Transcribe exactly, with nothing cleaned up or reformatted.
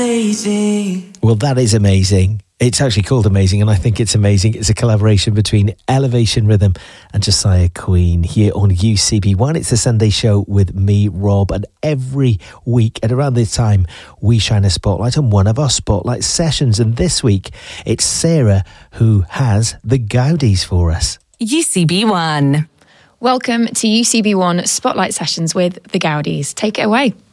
Amazing. Well, that is amazing. It's actually called Amazing, and I think it's amazing. It's a collaboration between Elevation Rhythm and Josiah Queen here on U C B one. It's the Sunday show with me, Rob, and every week at around this time, we shine a spotlight on one of our spotlight sessions. And this week, it's Sarah who has the Gaudis for us. U C B one. Welcome to U C B one Spotlight Sessions with the Gaudis. Take it away.